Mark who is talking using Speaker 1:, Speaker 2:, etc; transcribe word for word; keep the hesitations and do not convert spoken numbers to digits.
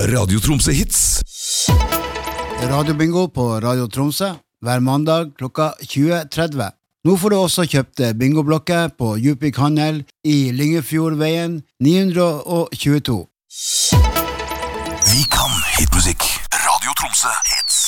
Speaker 1: Radio Tromsø Hits.
Speaker 2: Radio Bingo på Radio Tromsø hver mandag klokka tjue tretti. Nå får du også kjøpt bingoblokker på Djupvik Handel i Lyngefjordveien ni tjueto.
Speaker 1: Vi kan hitmusikk. Radio Tromsø Hits.